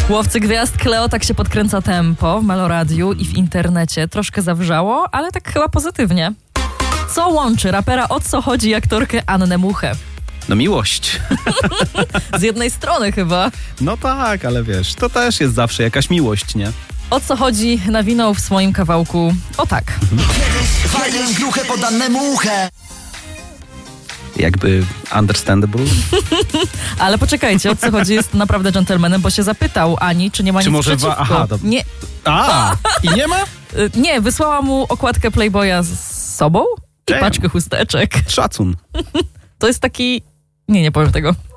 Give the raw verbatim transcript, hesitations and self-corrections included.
Łowcy gwiazd, Kleo, tak się podkręca tempo w Meloradiu i w internecie. Troszkę zawrzało, ale tak chyba pozytywnie. Co łączy rapera O co chodzi i aktorkę Annę Muchę? No miłość. Z jednej strony chyba. No tak, ale wiesz, to też jest zawsze jakaś miłość, nie? O co chodzi nawinął w swoim kawałku o tak. Fajną gruchę pod Annę Muchę. Jakby understandable. Ale poczekajcie, o co chodzi jest naprawdę dżentelmenem, bo się zapytał Ani, czy nie ma Czy nic może wa- przeciwko. aha, dobra. Nie, A, i nie ma? y, nie, wysłała mu okładkę Playboya z sobą i Damn. paczkę chusteczek. Szacun. To jest taki... Nie, nie powiem tego.